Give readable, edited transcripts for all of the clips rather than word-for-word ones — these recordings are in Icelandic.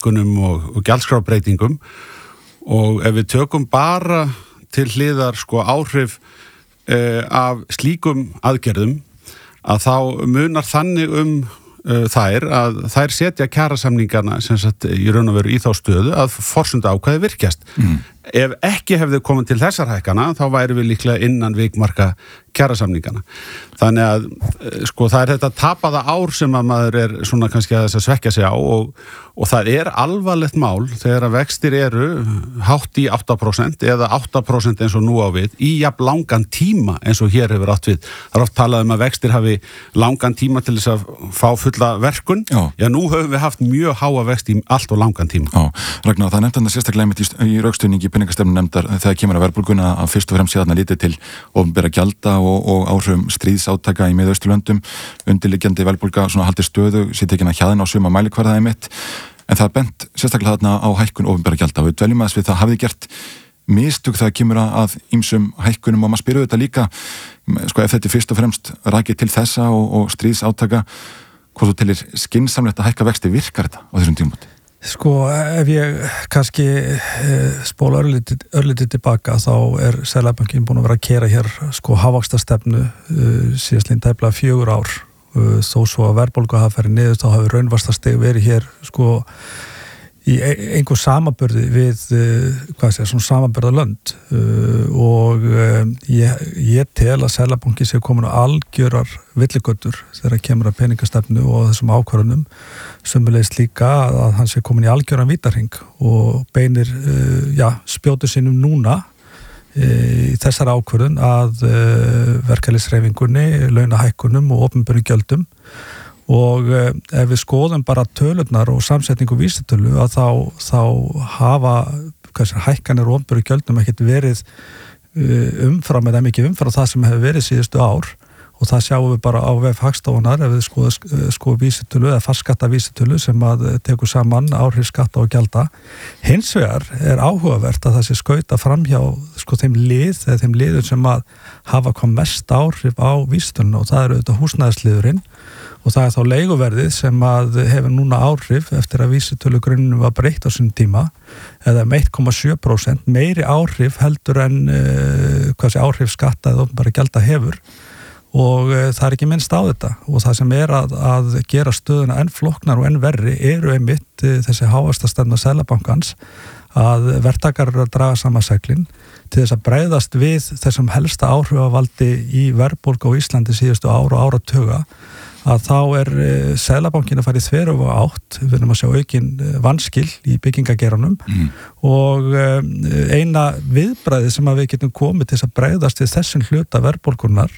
hækkunum og gjaldskrárbreytingum og ef við tökum bara til hliðar sko áhrif af slíkum aðgerðum að þá munar þannig þær setja kjarasamningana sem sagt í raun og veru í þá stöðu að forsenda ákvæði virkjast. Ef ekki hefði komið til þessar hækkana þá væri við líklega innan vikmarka kjarasamningana. Þannig að sko það þetta tapaða ár sem að maður svona kannski að þess að svekkja sig á og það alvarlegt mál þegar að vextir eru hátt í 8% eða 8% eins og nú á við í jafn langan tíma eins og hér hefur átt við. Það oft talað að vextir hafi langan tíma til þess að fá fulla verkun. Já, nú höfum við haft mjög háa vexti í allt og langan tíma. Já, Ragnar, það nefndi sérstaklega einmitt í rökstuðningi peningastefnu nefndar þegar kemur að verðbólguna að fyrst og fremst sé þarna litið til opinberra gjalda og áhrifum stríðsátaka í Miðausturlöndum, undirliggjandi verðbólga svona haldið stöðu, sé tekin að hjaðina á suma mælikvarða einmitt, en það bent sérstaklega þarna á hækkun opinberra gjalda og við dveljum aðeins við það hafið gert mistök þegar kemur að ýmsum hækkunum og maður spyrir þetta líka, sko ef þetta fyrst og fremst rakið til þessa og stríðsátaka, hvað þú telir skynsamlegt að hækka vexti, virkar þetta á þessum tímabúti? Sko, ef ég kannski spóla örlítið tilbaka þá Seðlabankinn búin að vera að keyra hér sko hagvaxtarstefnu síðastliðin tæplega 4 ár þó svo að verðbólga hafi farið niður þá hafi raunvaxtastig verið hér sko í einhver samanburði við svona samanburðarlönd og ég tel að Seðlabankinn sé komin á algjörar villigötur þegar kemur að peningastefnu og þessum ákvörðunum sömuleiðis líka að hann sé komin í algjöran vítarhring og beinir spjótu sínum núna í þessar ákvörðun að verkalýðshreyfingunni, launahækkunum og opinberum gjöldum og ef við skoðum bara tölurnar og samsetningu vísitölu að þá hafa hækkanir og opinberum gjöldum ekkert verið umfram eða mikið umfram það sem hefur verið síðustu ár og það sjáum við bara á vef Hagstofunnar ef við skoðum vísitölu eða fastskatta vísitölu sem að tekur saman áhrif skatta og gjalda. Hins vegar áhugavert að það sé skauta framhjá sko þeim liðum sem að hafa hvað mest áhrif á vísitöluna og það auðvitað húsnæðisliðurinn og það þá leiguverðið sem að hefur núna áhrif eftir að vísitölugrunninn var breytt á sínum tíma eða 1,7% meiri áhrif heldur en áhrif skatta eða opinberra gjalda hefur og það ekki minnst á þetta og það sem að gera stöðuna enn flóknar og enn verri einmitt þessi hávaxtastefna Seðlabankans að verktakar að draga saman seglin til þess að bregðast við þessum helsta áhrifavaldi í verðbólgu á Íslandi síðustu ár og áratuga að þá Seðlabankinn að fara í þveröfuga átt, við erum að sjá aukin vanskil í byggingageiranum og eina viðbragðið sem að við getum komið til þess að bregðast við þessum hluta verðbólgunnar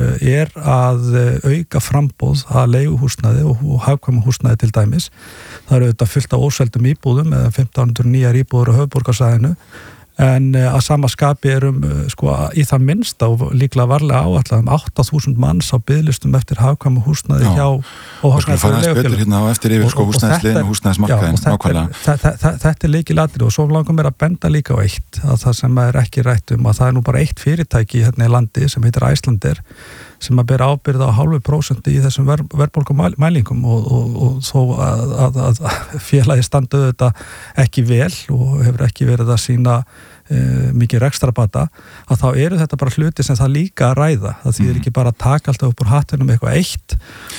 að auka framboð að leiguhúsnæði og hagkvæmu húsnæði til dæmis. Það auðvitað fullt af óseldum íbúðum eða 1500 nýjar íbúður á höfuðborgarsvæðinu en að sama skapi sko í það minnsta og líklega varlega áætlað 8.000 manns á biðlistum eftir hagkvæmu húsnæði hjá óhagkvæmu leigufélögum hérna á eftir yfir sko húsnæðisliðin og húsnæðismarkaðinn nákvæmlega. Þetta lykilatriði og svo langar mér að benda líka á eitt að það sem ekki rætt að það nú bara eitt fyrirtæki hérna í landi sem heitir Icelandair sem að bera ábyrgð á 0,5% í þessum verðbólgumælingum og þó að félagi standu þetta ekki vel og hefur ekki verið að sína mikið rekstrabata að þá þetta bara hluti sem það líka að ræða það þýðir ekki bara að taka alltaf upp úr hattinum eitthvað eitt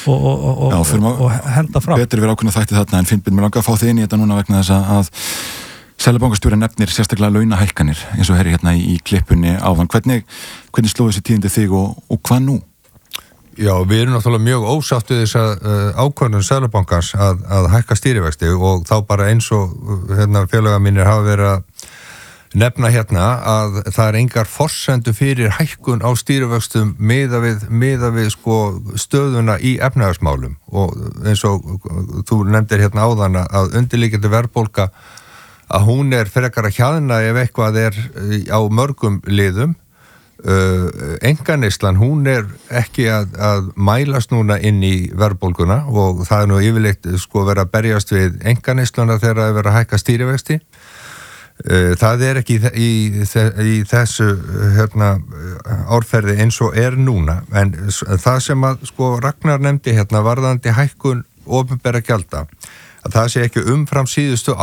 og henda fram. Betur við ákveðna þætti þarna en Finnbjörn mig langar að fá þig inn í þetta núna vegna þess að Seðlabankastjóri nefnir sérstaklega launahækkanir eins og herri í klippunni áðan. Hvernig slóðu þessi tíðindi þig og hvað nú? Já, við erum náttúrulega mjög ósáttu þess ákvörðun Seðlabankans að hækka stýrivexti og þá bara eins og félagar mínir hafa verið að nefna að það engar forsendur fyrir hækkun á stýrivextum miðað við sko stöðuna í efnahagsmálum og eins og þú nefndir áðan að undirliggjandi verðbólga að hún frekar að hjaðna ef eitthvað á mörgum liðum. Einkaneyslan, hún ekki að mælast núna inn í verðbólguna og það nú yfirleitt sko verið að berjast við einkaneysluna þegar það verið að hækka stýrivexti. Það ekki í þessu árferði eins og núna en það sem að sko Ragnar nefndi varðandi hækkun opinberra gjalda að það sé ekki umfram síðustu